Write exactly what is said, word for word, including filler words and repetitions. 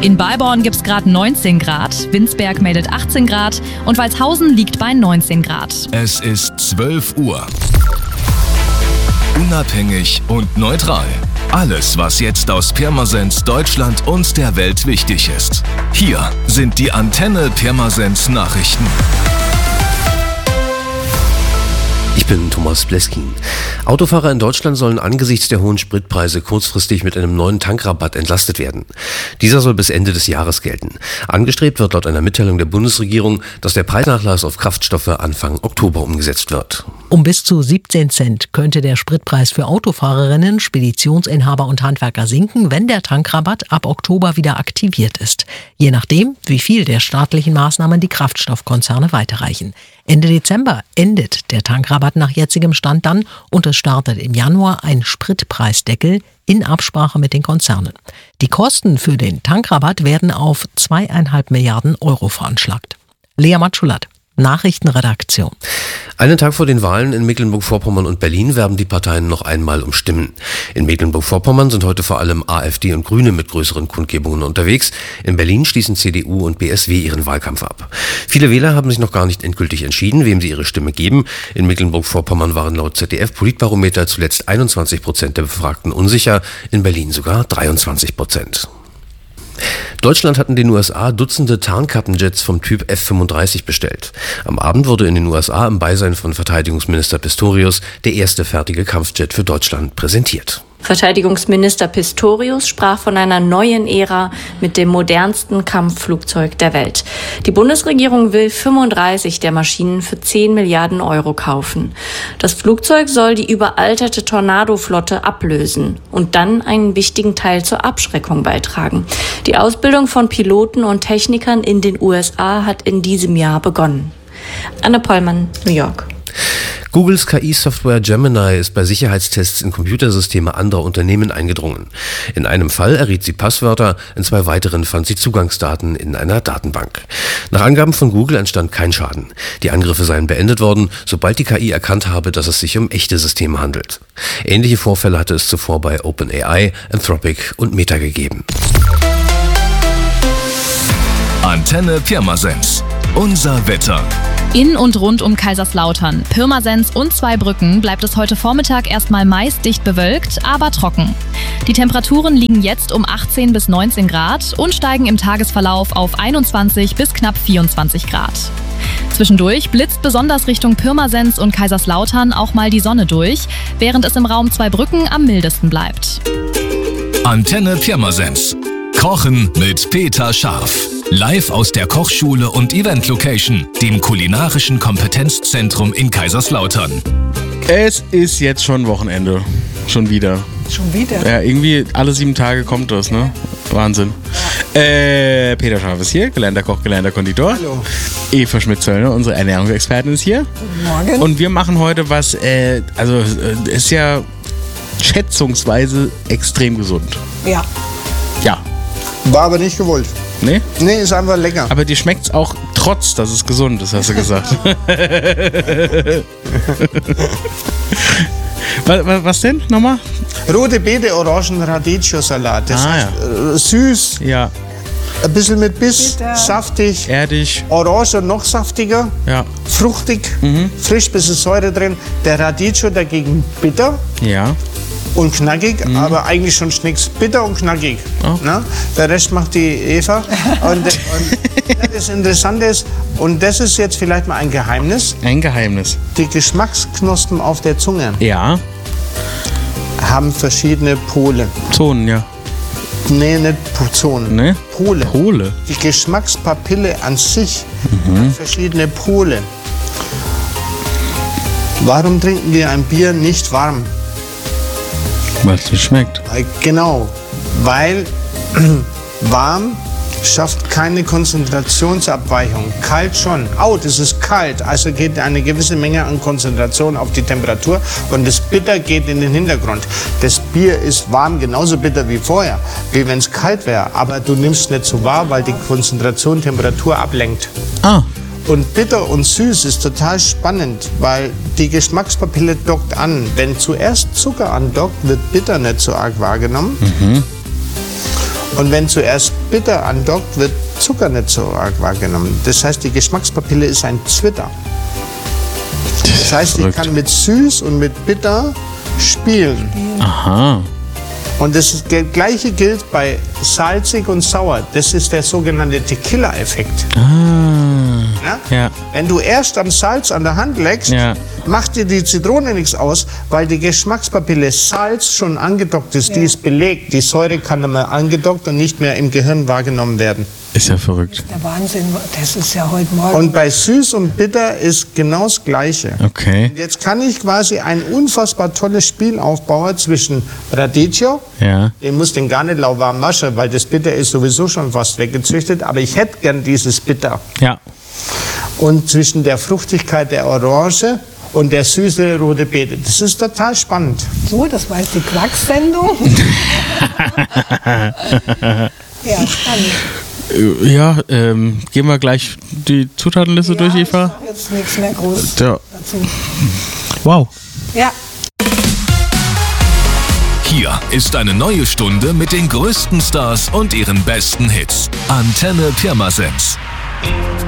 In Balborn gibt es gerade neunzehn Grad, Winsberg meldet achtzehn Grad und Walshausen liegt bei neunzehn Grad. Es ist zwölf Uhr. Unabhängig und neutral. Alles, was jetzt aus Pirmasens, Deutschland und der Welt wichtig ist. Hier sind die Antenne Pirmasens Nachrichten. Ich bin Thomas Bleskin. Autofahrer in Deutschland sollen angesichts der hohen Spritpreise kurzfristig mit einem neuen Tankrabatt entlastet werden. Dieser soll bis Ende des Jahres gelten. Angestrebt wird laut einer Mitteilung der Bundesregierung, dass der Preisnachlass auf Kraftstoffe Anfang Oktober umgesetzt wird. Um bis zu siebzehn Cent könnte der Spritpreis für Autofahrerinnen, Speditionsinhaber und Handwerker sinken, wenn der Tankrabatt ab Oktober wieder aktiviert ist. Je nachdem, wie viel der staatlichen Maßnahmen die Kraftstoffkonzerne weiterreichen. Ende Dezember endet der Tankrabatt nach jetzigem Stand dann und es startet im Januar ein Spritpreisdeckel in Absprache mit den Konzernen. Die Kosten für den Tankrabatt werden auf zweieinhalb Milliarden Euro veranschlagt. Lea Matschulat, Nachrichtenredaktion. Einen Tag vor den Wahlen in Mecklenburg-Vorpommern und Berlin werben die Parteien noch einmal um Stimmen. In Mecklenburg-Vorpommern sind heute vor allem AfD und Grüne mit größeren Kundgebungen unterwegs. In Berlin schließen C D U und B S W ihren Wahlkampf ab. Viele Wähler haben sich noch gar nicht endgültig entschieden, wem sie ihre Stimme geben. In Mecklenburg-Vorpommern waren laut Z D F-Politbarometer zuletzt einundzwanzig Prozent der Befragten unsicher, in Berlin sogar dreiundzwanzig Prozent. Deutschland hat in den U S A Dutzende Tarnkappenjets vom Typ F fünfunddreißig bestellt. Am Abend wurde in den U S A im Beisein von Verteidigungsminister Pistorius der erste fertige Kampfjet für Deutschland präsentiert. Verteidigungsminister Pistorius sprach von einer neuen Ära mit dem modernsten Kampfflugzeug der Welt. Die Bundesregierung will fünfunddreißig der Maschinen für zehn Milliarden Euro kaufen. Das Flugzeug soll die überalterte Tornado-Flotte ablösen und dann einen wichtigen Teil zur Abschreckung beitragen. Die Ausbildung von Piloten und Technikern in den U S A hat in diesem Jahr begonnen. Anne Pollmann, New York. Googles K I-Software Gemini ist bei Sicherheitstests in Computersysteme anderer Unternehmen eingedrungen. In einem Fall erriet sie Passwörter, in zwei weiteren fand sie Zugangsdaten in einer Datenbank. Nach Angaben von Google entstand kein Schaden. Die Angriffe seien beendet worden, sobald die K I erkannt habe, dass es sich um echte Systeme handelt. Ähnliche Vorfälle hatte es zuvor bei OpenAI, Anthropic und Meta gegeben. Antenne Pirmasens. Unser Wetter. In und rund um Kaiserslautern, Pirmasens und Zweibrücken bleibt es heute Vormittag erstmal meist dicht bewölkt, aber trocken. Die Temperaturen liegen jetzt um achtzehn bis neunzehn Grad und steigen im Tagesverlauf auf einundzwanzig bis knapp vierundzwanzig Grad. Zwischendurch blitzt besonders Richtung Pirmasens und Kaiserslautern auch mal die Sonne durch, während es im Raum Zweibrücken am mildesten bleibt. Antenne Pirmasens. Kochen mit Peter Scharf. Live aus der Kochschule und Event Location, dem kulinarischen Kompetenzzentrum in Kaiserslautern. Es ist jetzt schon Wochenende. Schon wieder. Schon wieder? Ja, irgendwie alle sieben Tage kommt das, ne? Wahnsinn. Ja. Äh, Peter Scharf ist hier, gelernter Koch, gelernter Konditor. Hallo. Eva Schmidt-Zöllner, unsere Ernährungsexpertin, ist hier. Guten Morgen. Und wir machen heute was, äh, also ist ja schätzungsweise extrem gesund. Ja. Ja. War aber nicht gewollt. Nee? Nee, ist einfach lecker. Aber dir schmeckt's auch trotz, dass es gesund ist, hast du gesagt. was, was, was denn nochmal? Rote Beete, Orangen, Radicchio-Salat. Das ah, heißt, ja. äh, süß, ja. ein bisschen mit Biss, Bitter. Saftig. Erdig. Orange noch saftiger, ja. Fruchtig, mhm. frisch, bisschen Säure drin. Der Radicchio dagegen bitter. Ja. Und knackig, mhm. aber eigentlich schon schnicks. Bitter und knackig. Oh. Na? Der Rest macht die Eva. Und, und das Interessante ist, und das ist jetzt vielleicht mal ein Geheimnis. Ein Geheimnis. Die Geschmacksknospen auf der Zunge ja. haben verschiedene Pole. Zonen, ja. Nee, nicht Zonen. Nee? Pole. Pole. Die Geschmackspapille an sich mhm. hat verschiedene Pole. Warum trinken wir ein Bier nicht warm? Weil es nicht schmeckt. Genau, weil warm schafft keine Konzentrationsabweichung. Kalt schon. Oh, das ist kalt. Also geht eine gewisse Menge an Konzentration auf die Temperatur und das Bitter geht in den Hintergrund. Das Bier ist warm, genauso bitter wie vorher, wie wenn es kalt wäre. Aber du nimmst es nicht so wahr, weil die Konzentration Temperatur ablenkt. Ah. Und bitter und süß ist total spannend, weil die Geschmackspapille dockt an. Wenn zuerst Zucker andockt, wird bitter nicht so arg wahrgenommen. Mhm. Und wenn zuerst bitter andockt, wird Zucker nicht so arg wahrgenommen. Das heißt, die Geschmackspapille ist ein Zwitter. Das heißt, ich kann mit süß und mit bitter spielen. Aha. Und das Gleiche gilt bei salzig und sauer. Das ist der sogenannte Tequila-Effekt. Ah. Ja? Ja. Wenn du erst am Salz an der Hand leckst, Ja. macht dir die Zitrone nichts aus, weil die Geschmackspapille Salz schon angedockt ist. Ja. Die ist belegt. Die Säure kann dann mal angedockt und nicht mehr im Gehirn wahrgenommen werden. Ist ja verrückt. Der Wahnsinn, das ist ja heute Morgen. Und bei süß und bitter ist genau das Gleiche. Okay. Und jetzt kann ich quasi ein unfassbar tolles Spiel aufbauen zwischen Radicchio, Ja. den muss den gar nicht lauwarm waschen, weil das Bitter ist sowieso schon fast weggezüchtet, aber ich hätte gern dieses Bitter. Ja. Und zwischen der Fruchtigkeit der Orange und der Süße rote Beete. Das ist total spannend. So, das war jetzt die Quack-Sendung. Ja, spannend. Ja, ähm, gehen wir gleich die Zutatenliste Ja, durch, ich Eva? sag jetzt nichts mehr groß Ja. dazu. Wow. Ja. Hier ist eine neue Stunde mit den größten Stars und ihren besten Hits. Antenne Pirmasens.